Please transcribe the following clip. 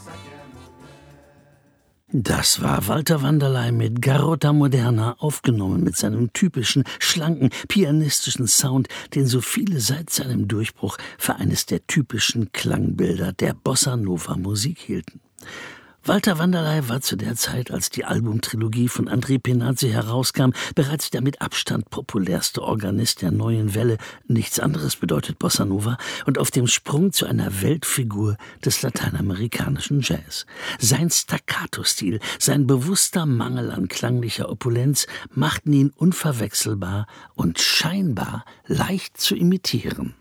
Das war Walter Wanderley mit Garota Moderna, aufgenommen mit seinem typischen, schlanken, pianistischen Sound, den so viele seit seinem Durchbruch für eines der typischen Klangbilder der Bossa-Nova-Musik hielten. Walter Wanderley war zu der Zeit, als die Albumtrilogie von André Penazzi herauskam, bereits der mit Abstand populärste Organist der neuen Welle. Nichts anderes bedeutet Bossa Nova, und auf dem Sprung zu einer Weltfigur des lateinamerikanischen Jazz. Sein Staccato-Stil, sein bewusster Mangel an klanglicher Opulenz machten ihn unverwechselbar und scheinbar leicht zu imitieren.